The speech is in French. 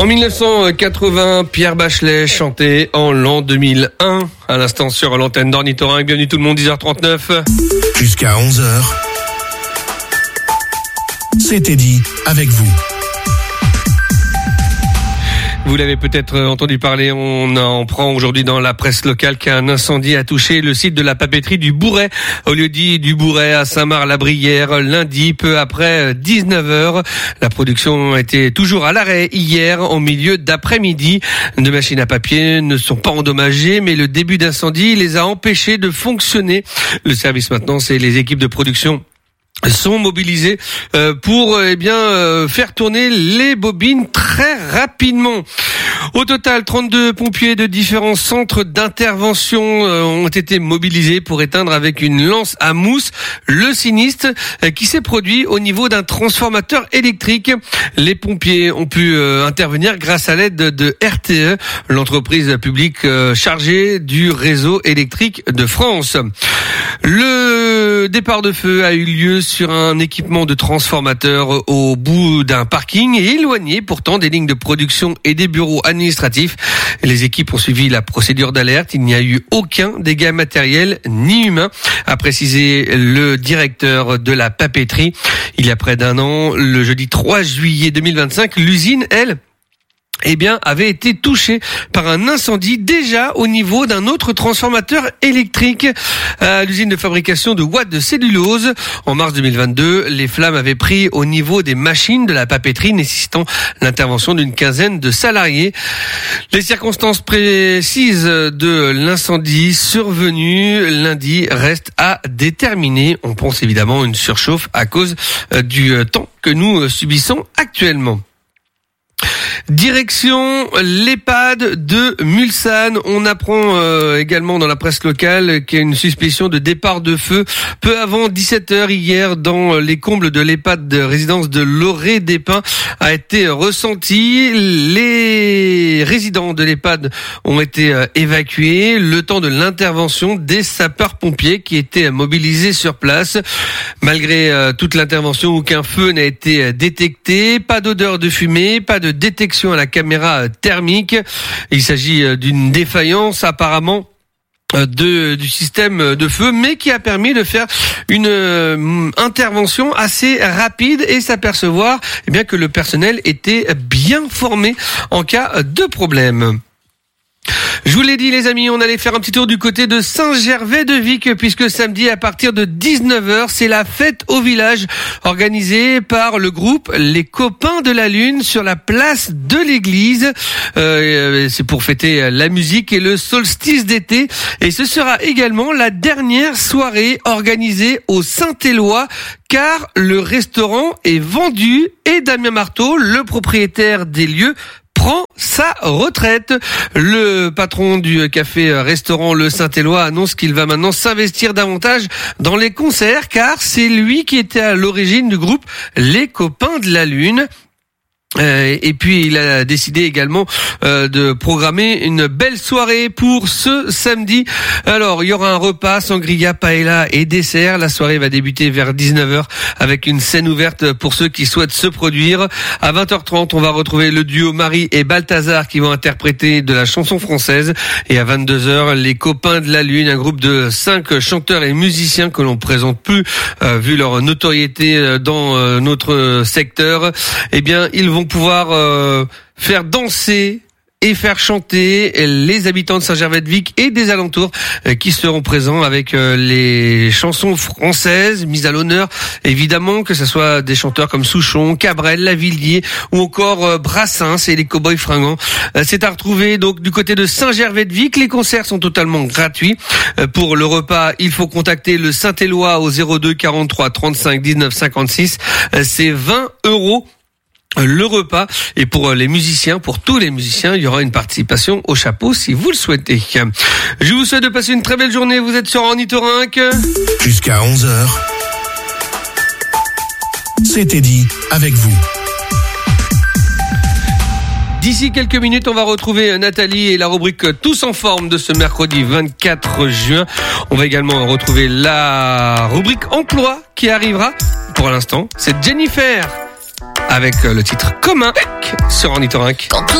En 1980, Pierre Bachelet chantait en l'an 2001. À l'instant sur l'antenne d'Ornithorynque. Bienvenue tout le monde, 10h39. Jusqu'à 11h. C'était dit avec vous. Vous l'avez peut-être entendu parler, on en prend aujourd'hui dans la presse locale qu'un incendie a touché le site de la papeterie du Bourret, au lieu-dit du Bourret à Saint-Marc-la-Brière, lundi, peu après 19h. La production était toujours à l'arrêt hier, en milieu d'après-midi. Deux machines à papier ne sont pas endommagées, mais le début d'incendie les a empêchés de fonctionner. Le service maintenance et les équipes de production sont mobilisés pour faire tourner les bobines très rapidement. Au total, 32 pompiers de différents centres d'intervention ont été mobilisés pour éteindre avec une lance à mousse le sinistre qui s'est produit au niveau d'un transformateur électrique. Les pompiers ont pu intervenir grâce à l'aide de RTE, l'entreprise publique chargée du réseau électrique de France. Le départ de feu a eu lieu sur un équipement de transformateur au bout d'un parking et éloigné pourtant des lignes de production et des bureaux administratifs. Les équipes ont suivi la procédure d'alerte. Il n'y a eu aucun dégât matériel ni humain, a précisé le directeur de la papeterie. Il y a près d'un an, le jeudi 3 juillet 2025, l'usine, elle, avait été touché par un incendie déjà au niveau d'un autre transformateur électrique à l'usine de fabrication de watts de cellulose. En mars 2022, les flammes avaient pris au niveau des machines de la papeterie, nécessitant l'intervention d'une quinzaine de salariés. Les circonstances précises de l'incendie survenu lundi restent à déterminer. On pense évidemment à une surchauffe à cause du temps que nous subissons actuellement. Direction l'EHPAD de Mulsanne. On apprend également dans la presse locale qu'il y a une suspicion de départ de feu peu avant 17h hier dans les combles de l'EHPAD de résidence de Loré-des-Pins a été ressenti. Les résidents de l'EHPAD ont été évacués le temps de l'intervention des sapeurs-pompiers qui étaient mobilisés sur place. Malgré toute l'intervention, aucun feu n'a été détecté, pas d'odeur de fumée, pas de détection à la caméra thermique. Il s'agit d'une défaillance apparemment du système de feu, mais qui a permis de faire une intervention assez rapide et s'apercevoir que le personnel était bien formé en cas de problème. Je vous l'ai dit les amis, on allait faire un petit tour du côté de Saint-Gervais-de-Vic puisque samedi à partir de 19h, c'est la fête au village organisée par le groupe Les Copains de la Lune sur la place de l'église. C'est pour fêter la musique et le solstice d'été et ce sera également la dernière soirée organisée au Saint-Éloi car le restaurant est vendu et Damien Marteau, le propriétaire des lieux, prend sa retraite. Le patron du café-restaurant Le Saint-Éloi annonce qu'il va maintenant s'investir davantage dans les concerts car c'est lui qui était à l'origine du groupe Les Copains de la Lune. Et puis il a décidé également de programmer une belle soirée pour ce samedi. Alors il y aura un repas, sangria, paella et dessert. La soirée va débuter vers 19h avec une scène ouverte pour ceux qui souhaitent se produire. À 20h30, on va retrouver le duo Marie et Balthazar qui vont interpréter de la chanson française. Et à 22h, les Copains de la Lune, un groupe de 5 chanteurs et musiciens que l'on présente plus vu leur notoriété dans notre secteur. Ils vont pouvoir faire danser et faire chanter les habitants de Saint-Gervais-de-Vic et des alentours qui seront présents avec les chansons françaises mises à l'honneur, évidemment, que ce soit des chanteurs comme Souchon, Cabrel, Lavilliers ou encore Brassens et les Cowboys Fringants. C'est à retrouver donc du côté de Saint-Gervais-de-Vic. Les concerts sont totalement gratuits. Pour le repas, il faut contacter le Saint-Éloi au 02 43 35 19 56. C'est 20 €. Le repas et pour les musiciens, pour tous les musiciens, il y aura une participation au chapeau si vous le souhaitez. Je vous souhaite de passer une très belle journée. Vous êtes sur Ornithorynque. Jusqu'à 11h. C'était dit avec vous. D'ici quelques minutes, on va retrouver Nathalie et la rubrique Tous en forme de ce mercredi 24 juin. On va également retrouver la rubrique emploi qui arrivera. Pour l'instant, c'est Jennifer. avec le titre Commun sur Ornithorynque.